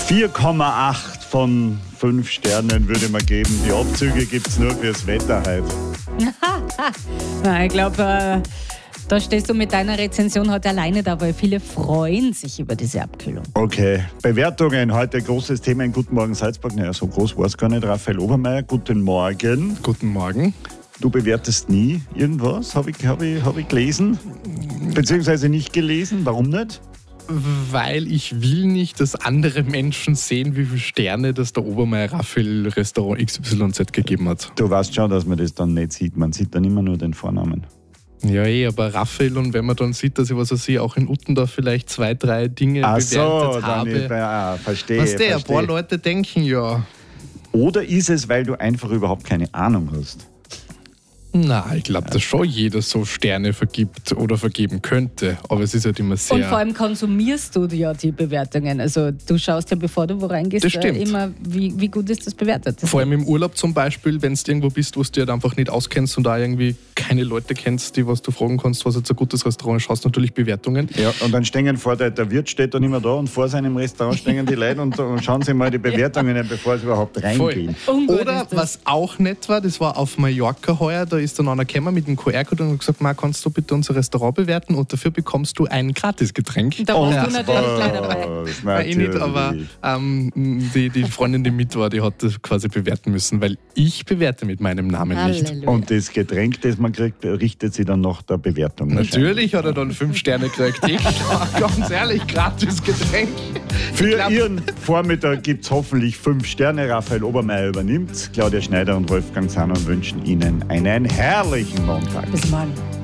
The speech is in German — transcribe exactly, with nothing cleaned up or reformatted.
vier Komma acht von fünf Sternen würde man geben. Die Abzüge gibt es nur fürs Wetter heute. Ich glaube, äh, da stehst du mit deiner Rezension heute alleine da, weil viele freuen sich über diese Abkühlung. Okay, Bewertungen. Heute großes Thema in Guten Morgen Salzburg. Naja, so groß war es gar nicht. Raphael Obermeier, guten Morgen. Guten Morgen. Du bewertest nie irgendwas, habe ich, hab ich, hab ich gelesen. Beziehungsweise nicht gelesen. Warum nicht? Weil ich will nicht, dass andere Menschen sehen, wie viele Sterne das der Obermeier Raphael Restaurant X Y Z gegeben hat. Du weißt schon, dass man das dann nicht sieht. Man sieht dann immer nur den Vornamen. Ja, eh, aber Raphael, und wenn man dann sieht, dass ich, was weiß ich, auch in Uttendorf vielleicht zwei, drei Dinge Ach bewertet so, habe. Dann, ja, verstehe. Was der, verstehe. ein paar Leute denken ja. Oder ist es, weil du einfach überhaupt keine Ahnung hast? Na, ich glaube, dass schon jeder so Sterne vergibt oder vergeben könnte. Aber es ist halt immer sehr... Und vor allem konsumierst du ja die Bewertungen. Also du schaust ja, bevor du wo reingehst, Das stimmt. äh, immer, wie, wie gut ist das bewertet. Vor allem im Urlaub zum Beispiel, wenn du irgendwo bist, wo du dich halt einfach nicht auskennst und da irgendwie keine Leute kennst, die was du fragen kannst, was jetzt ein gutes Restaurant ist, schaust natürlich Bewertungen. Ja, und dann stehen vor der, der Wirt steht dann immer da und vor seinem Restaurant stehen die Leute und, und schauen sich mal die Bewertungen an, bevor sie überhaupt reingehen. Ungut Oder ist das. was auch nett war, das war auf Mallorca heuer, da ist dann einer gekommen mit einem Q R-Code und hat gesagt, Ma, kannst du bitte unser Restaurant bewerten und dafür bekommst du ein Gratisgetränk. Da warst Ja. du natürlich gleich dabei. Was, War ich nicht, aber natürlich. ähm, die, die Freundin, die mit war, die hat das quasi bewerten müssen, weil ich bewerte mit meinem Namen nicht. Halleluja. Und das Getränk, das man kriegt, richtet sich dann nach der Bewertung. Natürlich hat er dann fünf Sterne gekriegt. Ich, ganz ehrlich, gratis Getränk. Für Ich glaub- Ihren Vormittag gibt es hoffentlich fünf Sterne. Raphael Obermeier übernimmt. Claudia Schneider und Wolfgang Zahner wünschen Ihnen einen herrlichen Montag. Bis morgen.